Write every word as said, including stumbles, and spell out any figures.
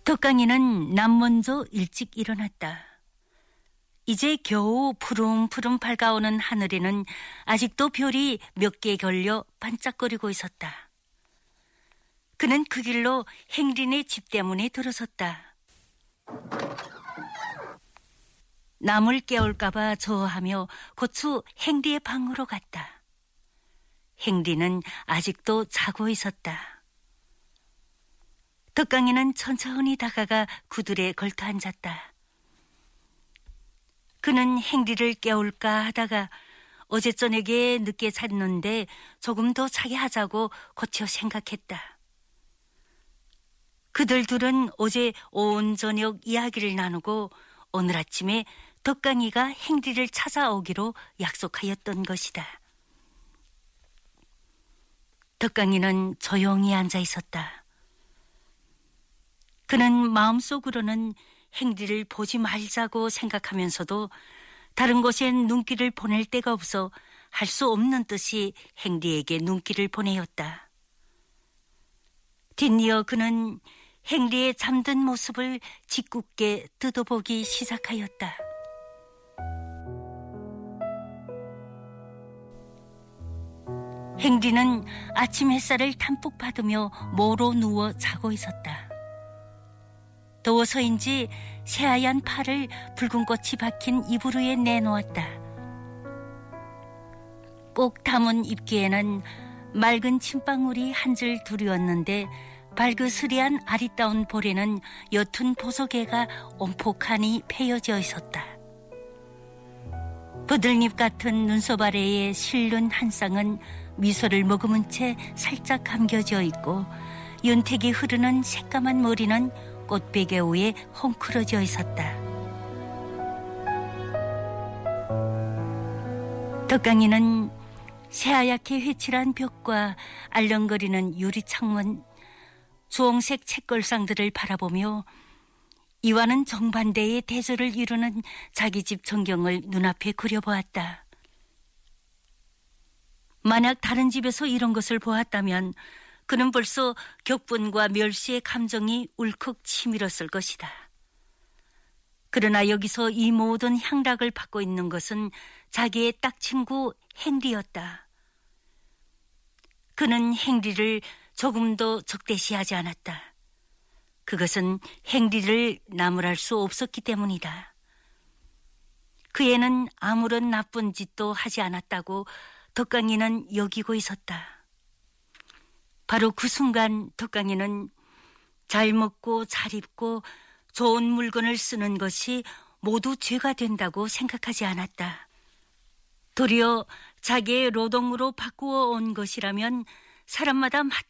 덕강이는 남 먼저 일찍 일어났다. 이제 겨우 푸름푸름 밝아오는 하늘에는 아직도 별이 몇 개 걸려 반짝거리고 있었다. 그는 그 길로 행린의 집 때문에 들어섰다. 남을 깨울까봐 저하며 고추 행리의 방으로 갔다. 행리는 아직도 자고 있었다. 덕강이는 천천히 다가가 구들에 걸터 앉았다. 그는 행리를 깨울까 하다가 어제 저녁에 늦게 잤는데 조금 더 자게 하자고 고쳐 생각했다. 그들 둘은 어제 온 저녁 이야기를 나누고 오늘 아침에 덕강이가 행리를 찾아오기로 약속하였던 것이다. 덕강이는 조용히 앉아 있었다. 그는 마음속으로는 행리를 보지 말자고 생각하면서도 다른 곳엔 눈길을 보낼 데가 없어 할 수 없는 듯이 행리에게 눈길을 보내었다. 뒷이어 그는 행리의 잠든 모습을 짓궂게 뜯어보기 시작하였다. 행리는 아침 햇살을 담뿍 받으며 모로 누워 자고 있었다. 더워서인지 새하얀 팔을 붉은 꽃이 박힌 이불 위에 내놓았다. 꼭 담은 입기에는 맑은 침방울이 한 줄 두리었는데 발그스리한 아리따운 볼에는 옅은 보석에가 온폭하니 패여져 있었다. 부들잎 같은 눈썹 아래의 실눈 한 쌍은 미소를 머금은 채 살짝 감겨져 있고 윤택이 흐르는 새까만 머리는 꽃베개 위에 헝클어져 있었다. 덕강이는 새하얗게 휘칠한 벽과 알렁거리는 유리창문, 주홍색 책걸상들을 바라보며 이와는 정반대의 대조를 이루는 자기 집 전경을 눈앞에 그려보았다. 만약 다른 집에서 이런 것을 보았다면 그는 벌써 격분과 멸시의 감정이 울컥 치밀었을 것이다. 그러나 여기서 이 모든 향락을 받고 있는 것은 자기의 딱 친구 행리였다. 그는 행리를 조금도 적대시하지 않았다. 그것은 행리를 나무랄 수 없었기 때문이다. 그 애는 아무런 나쁜 짓도 하지 않았다고 덕강이는 여기고 있었다. 바로 그 순간 덕강이는 잘 먹고 잘 입고 좋은 물건을 쓰는 것이 모두 죄가 된다고 생각하지 않았다. 도리어 자기의 노동으로 바꾸어 온 것이라면 사람마다